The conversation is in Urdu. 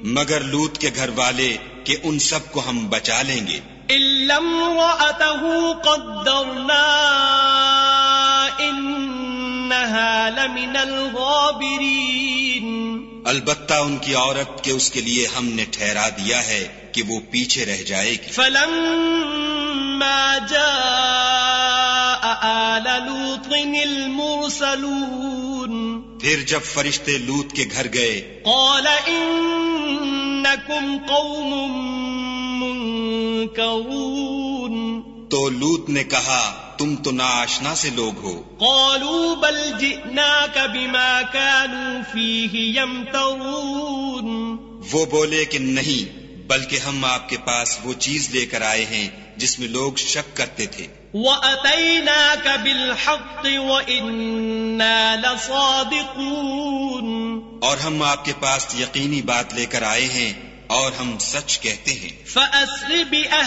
مگر لوط کے گھر والے کہ ان سب کو ہم بچا لیں گے. إلا امرأته قدرنا إنها لمن الغابرين. البتہ ان کی عورت کہ اس کے لیے ہم نے ٹھہرا دیا ہے کہ وہ پیچھے رہ جائے گی. فلما جاء آل لوط المرسلون. پھر جب فرشتے لوط کے گھر گئے قال إنكم قوم منکرون. تو لوط نے کہا تم تو ناآشنا سے لوگ ہو. قالوا بل جئناك بما كانوا فيه يمترون. وہ بولے کہ نہیں بلکہ ہم آپ کے پاس وہ چیز لے کر آئے ہیں جس میں لوگ شک کرتے تھے. وَأَتَيْنَاكَ بِالْحَقِّ وَإِنَّا لَصَادِقُونَ. اور ہم آپ کے پاس یقینی بات لے کر آئے ہیں اور ہم سچ کہتے ہیں. فَأَسْرِ بِأَهْلِكَ